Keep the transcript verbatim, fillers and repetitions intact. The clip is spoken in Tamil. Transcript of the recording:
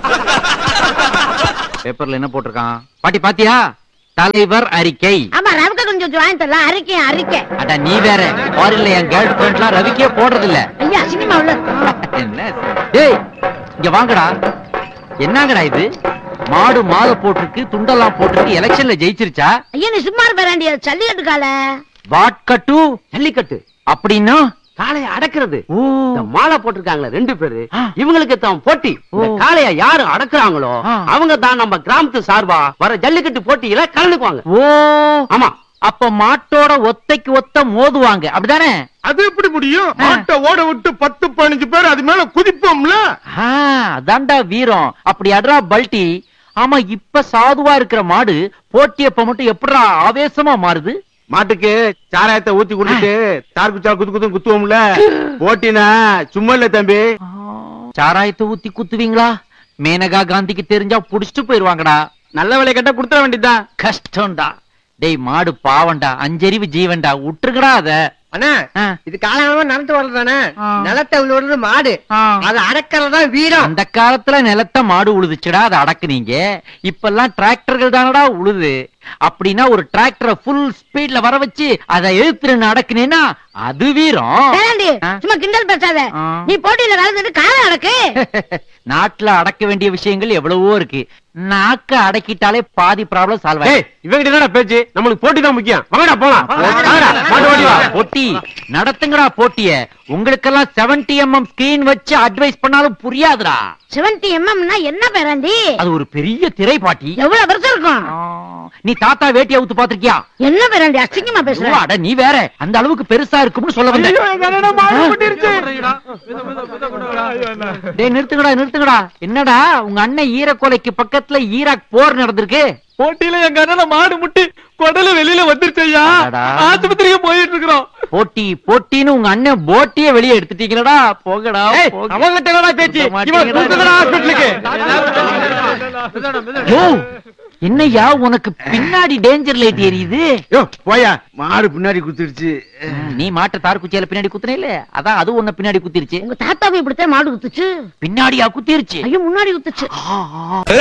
பேப்பர்ல என்ன போட்டிருக்கான் பாட்டி பாத்தியா? தலைவர் அறிக்கை. ஆமா ரவிக்க கொஞ்சம் வாங்கி தரலாம். அறிக்கை அறிக்கை. அட நீ வேற ஃபாரின்ல என் கேர்ள் ஃபிரெண்ட்லாம் ரவிக்கே போடுறது இல்ல. ஐயா சினிமா உள்ள என்ன டேய் இங்க வாங்கடா. என்னங்கடா இது? மாடு மாலை போட்டுருக்கு, துண்டெல்லாம் போட்டுருக்கு, எலெக்ஷன்ல ஜெயிச்சிருச்சா? ஐயா நீ சும்மா வேறாண்டிய ஜல்லிக்கட்டு கால. வாட்கட்டு ஜல்லிக்கட்டு அப்படின்னா காளைய அடக்குறது. இந்த மாலை போட்டிருக்காங்களே ரெண்டு பேரு, இவங்களுக்கு தான் போட்டி. இந்த ஓ. காளைய யாரு அடக்குறாங்களோ ஆ. அவங்க தான் நம்ம கிராமத்து சார்பா வர ஜல்லிக்கட்டு போட்டியில கலந்துக்குவாங்க. ஓ ஆமா, அப்ப மாட்டோட ஒத்தைக்கு ஒத்த மோதுவாங்க அப்படிதானே? அது எப்படி முடியும்? மாட்டை ஓட விட்டு பத்து பதினஞ்சு பேர் அது மேல குதிப்போம்ல. ஆ, அதான்டா வீரம். அப்படி அட்ரா பல்டி. ஆமா இப்ப சாதுவா இருக்கிற மாடு போட்டியப்ப மட்டும் எப்படிடா ஆவேசமா மாறுது? மாட்டுக்கு சாராயத்தை ஊத்தி குடுத்துட்டு தார் குச்சா குத்து குத்து குத்துவோம்ல. போட்டினா சும்மா இல்ல தம்பி. சாராயத்தை ஊத்தி குத்துவீங்களா? மேனகா காந்திக்கு தெரிஞ்சா புடிச்சிட்டு போயிருவாங்கடா. நல்ல வேலை கேட்டா குடுத்துற வேண்டியதுதான். கஷ்டம்டா. டேய் மாடு பாவண்டா, அஞ்சறிவு ஜீவன்டா, விட்டுருக்கடா அத. அண்ணா ஆ. இது காலமா நடந்து வர்றதானே. ஆ. நிலத்தை விழுறது மாடு, ஆ. அது அடக்கிறதா வீரம். அந்த காலத்துல நிலத்த மாடு உழுதுச்சுடா, அதை அடக்குனீங்க. இப்பெல்லாம் டிராக்டர்கள் தானடா உழுது. அப்படின்னா ஒரு டிராக்டரை ஃபுல் ஸ்பீட்ல வர வச்சு அதை எழுத்துன்னு அடக்குனேன்னா அது வீரம். வேறாண்டி ஆ. சும்மா கிண்டல் பேசாத. ஆ. நீ போட்டியில கலந்துட்டு கால அடக்கு. நாட்டுல அடக்க வேண்டிய விஷயங்கள் எவ்வளவோ இருக்கு. நாக்க அடக்கிட்டாலே பாதி ப்ராப்ளம் சால்வ் ஆயிடும். இவங்கிட்ட என்னடா பேச்சு? நம்மளுக்கு போட்டி தான் முக்கியம். வாங்கடா போலாம். வாங்கடா, மாட்டு ஓடி வா. போட்டி நடத்துங்கடா போட்டிய. உங்களுக்கெல்லாம் செவன்டி எம்எம் ஸ்கிரீன் வச்சு அட்வைஸ் பண்ணாலும் புரியாதுடா. செவன்டி எம்எம்னா என்ன பேராண்டி? அது ஒரு பெரிய திரை பாட்டி. எவ்வளவு பெருசா இருக்கும்? ஆ, நீ தாத்தா வேட்டி அவுத்து பாத்திருக்கியா? என்ன பேராண்டி அசிங்கமா பேசுற? ஓ, அட நீ வேற அந்த அளவுக்கு பெருசா இருக்கும்னு சொல்ல வந்தேன். டேய் நிறுத்துங்கடா நிறுத்துங்கடா. என்னடா உங்க அண்ணன் ஈரக்கோலைக்கு பக்கத்துல ஈராக் போர் நடந்திருக்கு. போட்டியில எங்க அண்ணன் மாடு முட்டி கொடல வெளியில வந்துருச்சு ஐயா. அடடா. ஆஸ்பத்திரிக்கு போயிட்டு இருக்கிறோம். போட்டி போட்டின்னு உங்க அண்ணன் போட்டியே வெளியே எடுத்துட்டீங்களடா. போங்கடா போங்க. அவங்ககிட்ட என்னடா பேச்சு? இவன் கூப்பிடுறா ஹாஸ்பிடலுக்கு. யோ, என்னய்யா உனக்கு பின்னாடி டேஞ்சர் லைட் எரியுது? யோ போயா, மாடு பின்னாடி குத்திடுச்சு. நீ மாட்ட தார் குச்சியால பின்னாடி குத்துனே இல்ல, அதான் அது உன்ன பின்னாடி குத்திருச்சு. உங்க தாத்தாவை இப்படித்தான் மாடு குத்துச்சு. பின்னாடியா குத்திருச்சு? ஐயோ முன்னாடி குத்துச்சு.